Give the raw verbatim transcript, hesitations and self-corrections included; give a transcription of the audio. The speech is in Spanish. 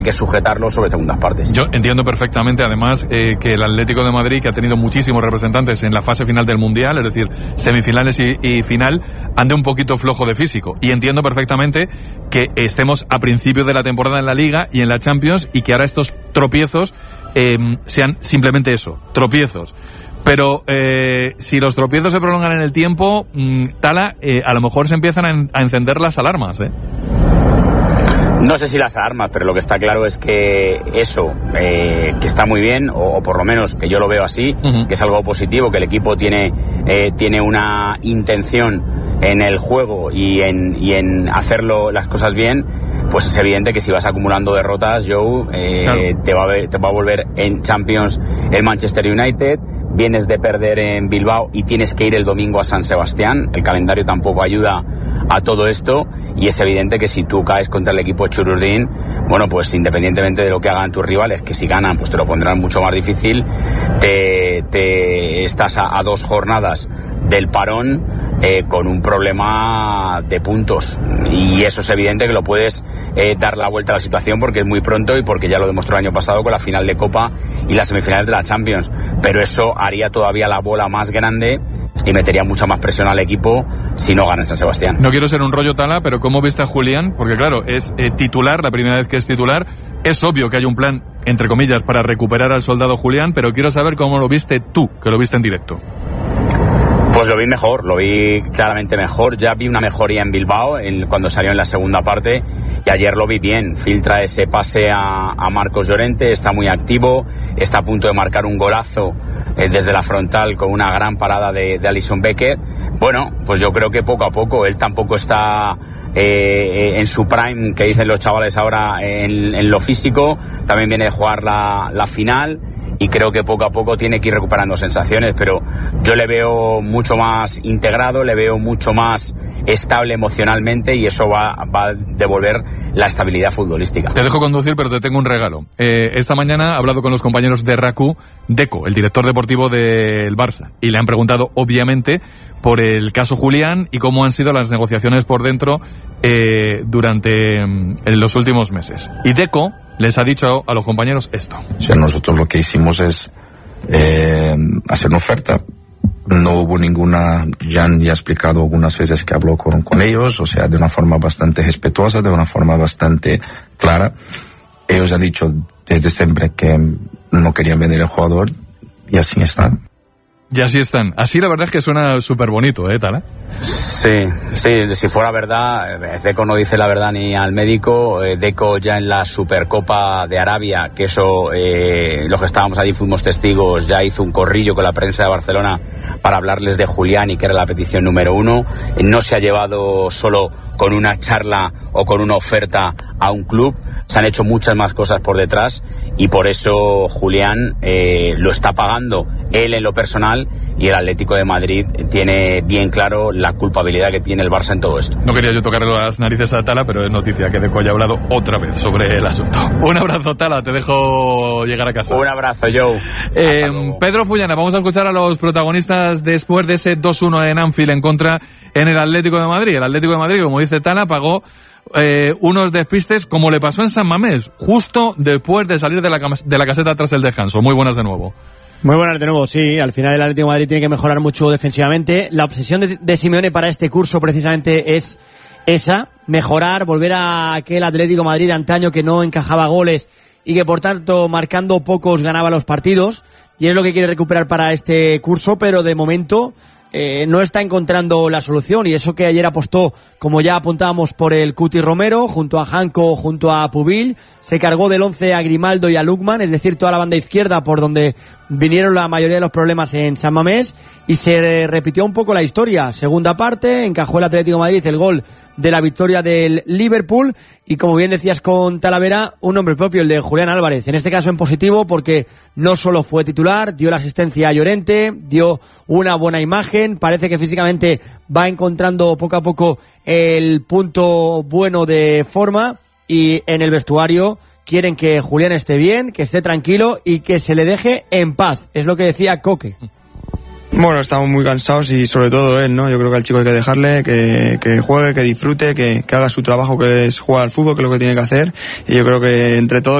que sujetarlo sobre segundas partes. Yo entiendo perfectamente, además, eh, que el Atlético de Madrid, que ha tenido muchísimos representantes en la fase final del Mundial, es decir, semifinales y, y final, ande un poquito flojo de físico. Y entiendo perfectamente que estemos a principios de la temporada en la Liga y en la Champions y que ahora estos tropiezos eh, sean simplemente eso, tropiezos. Pero eh, si los tropiezos se prolongan en el tiempo, mmm, Tala, eh, a lo mejor se empiezan a, en, a encender las alarmas, ¿eh? No sé si las armas, pero lo que está claro es que eso, eh, que está muy bien, o, o por lo menos que yo lo veo así, uh-huh. que es algo positivo, que el equipo tiene, eh, tiene una intención en el juego y en, y en hacerlo las cosas bien, pues es evidente que si vas acumulando derrotas, Joe, eh, claro. te, va a, te va a volver en Champions el Manchester United. Vienes de perder en Bilbao y tienes que ir el domingo a San Sebastián. El calendario tampoco ayuda a todo esto y es evidente que si tú caes contra el equipo Chururdín, bueno, pues independientemente de lo que hagan tus rivales, que si ganan pues te lo pondrán mucho más difícil, te, te estás a, a dos jornadas del parón eh, con un problema de puntos y eso es evidente que lo puedes eh, dar la vuelta a la situación porque es muy pronto y porque ya lo demostró el año pasado con la final de Copa y las semifinales de la Champions, pero eso haría todavía la bola más grande y metería mucha más presión al equipo si no gana en San Sebastián. No quiero ser un rollo Tala, pero ¿cómo viste a Julián? Porque claro, es eh, titular, la primera vez que es titular, es obvio que hay un plan, entre comillas, para recuperar al soldado Julián, pero quiero saber cómo lo viste tú, que lo viste en directo. Pues lo vi mejor, lo vi claramente mejor. Ya vi una mejoría en Bilbao en, cuando salió en la segunda parte y ayer lo vi bien. Filtra ese pase a, a Marcos Llorente, está muy activo, está a punto de marcar un golazo eh, desde la frontal con una gran parada de, de Alisson Becker. Bueno, pues yo creo que poco a poco, él tampoco está eh, en su prime, que dicen los chavales ahora, en, en lo físico, también viene de jugar la, la final. Y creo que poco a poco tiene que ir recuperando sensaciones, pero yo le veo mucho más integrado, le veo mucho más estable emocionalmente y eso va, va a devolver la estabilidad futbolística. Te dejo conducir, pero te tengo un regalo. Eh, esta mañana he hablado con los compañeros de Raku, Deco, el director deportivo del Barça, y le han preguntado, obviamente, por el caso Julián y cómo han sido las negociaciones por dentro eh, durante mm, los últimos meses. Y Deco les ha dicho a los compañeros esto. O sea, nosotros lo que hicimos es eh, hacer una oferta. No hubo ninguna, Jan ya ha explicado algunas veces que habló con, con ellos, o sea, de una forma bastante respetuosa, de una forma bastante clara. Ellos han dicho desde siempre que no querían vender el jugador y así están. Y así están. Así la verdad es que suena súper bonito, ¿eh, Tala? Sí, sí, si fuera verdad, Deco no dice la verdad ni al médico. Deco ya en la Supercopa de Arabia, que eso, eh, los que estábamos allí fuimos testigos, ya hizo un corrillo con la prensa de Barcelona para hablarles de Julián y que era la petición número uno. No se ha llevado solo con una charla o con una oferta a un club, se han hecho muchas más cosas por detrás y por eso Julián eh, lo está pagando él en lo personal y el Atlético de Madrid tiene bien claro la culpabilidad que tiene el Barça en todo esto. No quería yo tocarle las narices a Tala, pero es noticia que Deco haya hablado otra vez sobre el asunto. Un abrazo, Tala, te dejo llegar a casa. Un abrazo, Joe. Eh, Pedro Fullana, vamos a escuchar a los protagonistas después de ese dos uno en Anfield en contra en el Atlético de Madrid. El Atlético de Madrid, como dice Tala, pagó Eh, unos despistes como le pasó en San Mamés, justo después de salir de la, de la caseta tras el descanso. Muy buenas de nuevo. Muy buenas de nuevo, sí. Al final el Atlético de Madrid tiene que mejorar mucho defensivamente. La obsesión de, de Simeone para este curso precisamente es esa, mejorar, volver a aquel Atlético de Madrid de antaño que no encajaba goles y que por tanto marcando pocos ganaba los partidos, y es lo que quiere recuperar para este curso, pero de momento Eh, no está encontrando la solución, y eso que ayer apostó, como ya apuntábamos, por el Cuti Romero, junto a Janko, junto a Pubil, se cargó del once a Grimaldo y a Lukman, es decir, toda la banda izquierda por donde vinieron la mayoría de los problemas en San Mamés, y se repitió un poco la historia. Segunda parte, encajó el Atlético de Madrid el gol de la victoria del Liverpool, y como bien decías con Talavera, un nombre propio, el de Julián Álvarez, en este caso en positivo, porque no solo fue titular, dio la asistencia a Llorente, dio una buena imagen, parece que físicamente va encontrando poco a poco el punto bueno de forma, y en el vestuario quieren que Julián esté bien, que esté tranquilo y que se le deje en paz, es lo que decía Coque. Bueno, estamos muy cansados y sobre todo él, ¿no? Yo creo que al chico hay que dejarle, que, que juegue, que disfrute, que, que haga su trabajo, que es jugar al fútbol, que es lo que tiene que hacer. Y yo creo que entre todos